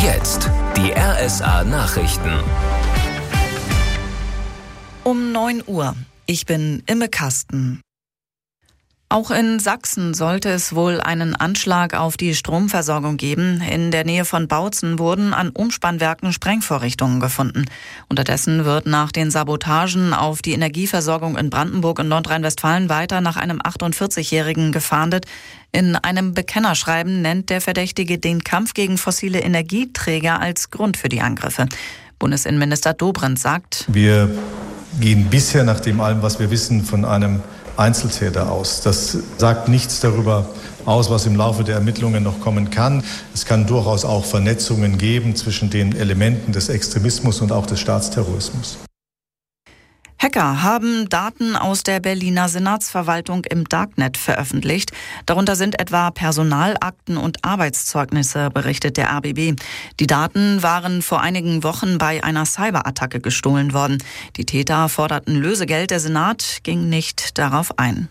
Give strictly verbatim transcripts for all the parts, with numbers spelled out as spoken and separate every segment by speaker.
Speaker 1: Jetzt die R S A-Nachrichten.
Speaker 2: Um neun Uhr. Ich bin Imme Kasten. Auch in Sachsen sollte es wohl einen Anschlag auf die Stromversorgung geben. In der Nähe von Bautzen wurden an Umspannwerken Sprengvorrichtungen gefunden. Unterdessen wird nach den Sabotagen auf die Energieversorgung in Brandenburg und Nordrhein-Westfalen weiter nach einem achtundvierzigjährigen gefahndet. In einem Bekennerschreiben nennt der Verdächtige den Kampf gegen fossile Energieträger als Grund für die Angriffe. Bundesinnenminister Dobrindt sagt:
Speaker 3: Wir gehen bisher nach dem allem, was wir wissen, von einem Einzeltäter aus. Das sagt nichts darüber aus, was im Laufe der Ermittlungen noch kommen kann. Es kann durchaus auch Vernetzungen geben zwischen den Elementen des Extremismus und auch des Staatsterrorismus.
Speaker 2: Hacker haben Daten aus der Berliner Senatsverwaltung im Darknet veröffentlicht. Darunter sind etwa Personalakten und Arbeitszeugnisse, berichtet der R B B. Die Daten waren vor einigen Wochen bei einer Cyberattacke gestohlen worden. Die Täter forderten Lösegeld, der Senat ging nicht darauf ein.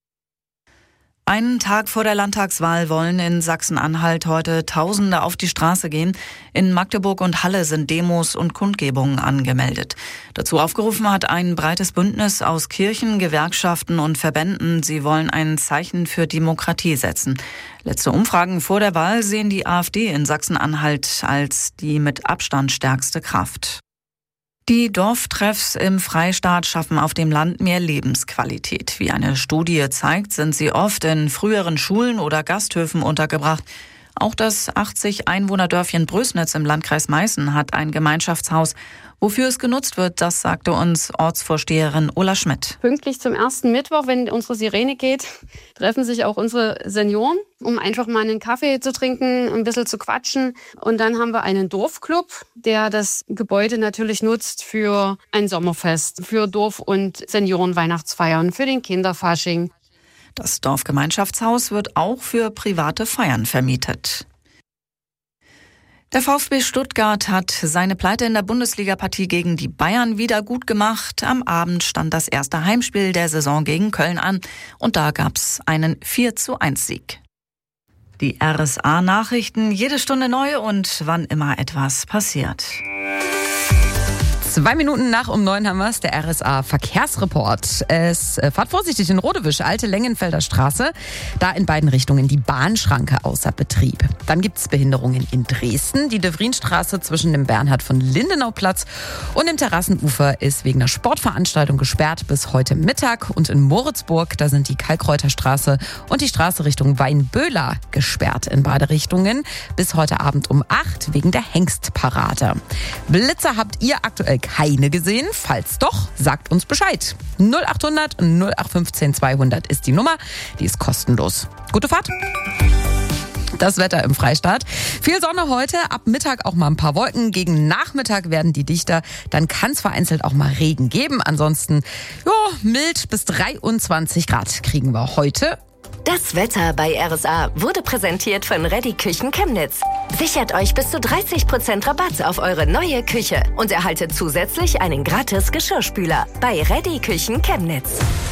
Speaker 2: Einen Tag vor der Landtagswahl wollen in Sachsen-Anhalt heute Tausende auf die Straße gehen. In Magdeburg und Halle sind Demos und Kundgebungen angemeldet. Dazu aufgerufen hat ein breites Bündnis aus Kirchen, Gewerkschaften und Verbänden. Sie wollen ein Zeichen für Demokratie setzen. Letzte Umfragen vor der Wahl sehen die AfD in Sachsen-Anhalt als die mit Abstand stärkste Kraft. Die Dorftreffs im Freistaat schaffen auf dem Land mehr Lebensqualität. Wie eine Studie zeigt, sind sie oft in früheren Schulen oder Gasthöfen untergebracht. Auch das achtzig Einwohner-Dörfchen Brösnitz im Landkreis Meißen hat ein Gemeinschaftshaus. Wofür es genutzt wird, das sagte uns Ortsvorsteherin Ulla Schmidt.
Speaker 4: Pünktlich zum ersten Mittwoch, wenn unsere Sirene geht, treffen sich auch unsere Senioren, um einfach mal einen Kaffee zu trinken, ein bisschen zu quatschen. Und dann haben wir einen Dorfclub, der das Gebäude natürlich nutzt für ein Sommerfest, für Dorf- und Seniorenweihnachtsfeiern, für den Kinderfasching.
Speaker 2: Das Dorfgemeinschaftshaus wird auch für private Feiern vermietet. Der VfB Stuttgart hat seine Pleite in der Bundesliga-Partie gegen die Bayern wieder gut gemacht. Am Abend stand das erste Heimspiel der Saison gegen Köln an und da gab's einen vier zu eins Sieg. Die R S A-Nachrichten, jede Stunde neu und wann immer etwas passiert.
Speaker 5: Zwei Minuten nach um neun haben wir es, der R S A-Verkehrsreport. Es äh, fahrt vorsichtig in Rodewisch, Alte Lengenfelder Straße. Da in beiden Richtungen die Bahnschranke außer Betrieb. Dann gibt es Behinderungen in Dresden. Die De-Vriend-Straße zwischen dem Bernhard von Lindenau-Platz und dem Terrassenufer ist wegen einer Sportveranstaltung gesperrt bis heute Mittag. Und in Moritzburg, da sind die Kalkreuter Straße und die Straße Richtung Weinböhler gesperrt in beide Richtungen. Bis heute Abend um acht wegen der Hengstparade. Blitzer habt ihr aktuell keine gesehen? Falls doch, sagt uns Bescheid. null achthundert null acht fünfzehn zweihundert ist die Nummer. Die ist kostenlos. Gute Fahrt. Das Wetter im Freistaat. Viel Sonne heute, ab Mittag auch mal ein paar Wolken. Gegen Nachmittag werden die dichter. Dann kann es vereinzelt auch mal Regen geben. Ansonsten, ja, mild bis dreiundzwanzig Grad kriegen wir heute.
Speaker 6: Das Wetter bei R S A wurde präsentiert von Reddy Küchen Chemnitz. Sichert euch bis zu dreißig Prozent Rabatt auf eure neue Küche und erhaltet zusätzlich einen gratis Geschirrspüler bei Reddy Küchen Chemnitz.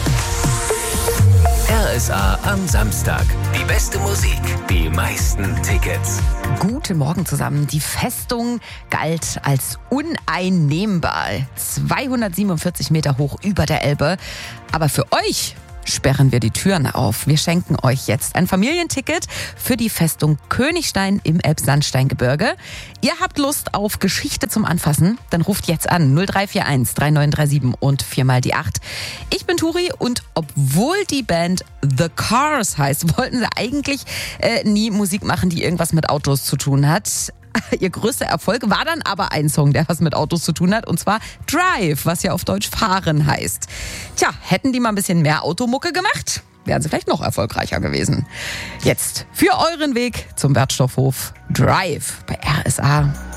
Speaker 1: R S A am Samstag. Die beste Musik, die meisten Tickets.
Speaker 5: Guten Morgen zusammen. Die Festung galt als uneinnehmbar. zweihundertsiebenundvierzig Meter hoch über der Elbe. Aber für euch sperren wir die Türen auf. Wir schenken euch jetzt ein Familienticket für die Festung Königstein im Elbsandsteingebirge. Ihr habt Lust auf Geschichte zum Anfassen? Dann ruft jetzt an null drei vier eins drei neun drei sieben und viermal die acht. Ich bin Turi und obwohl die Band The Cars heißt, wollten sie eigentlich äh, nie Musik machen, die irgendwas mit Autos zu tun hat. Ihr größter Erfolg war dann aber ein Song, der was mit Autos zu tun hat, und zwar Drive, was ja auf Deutsch fahren heißt. Tja, hätten die mal ein bisschen mehr Automucke gemacht, wären sie vielleicht noch erfolgreicher gewesen. Jetzt für euren Weg zum Wertstoffhof Drive bei R S A.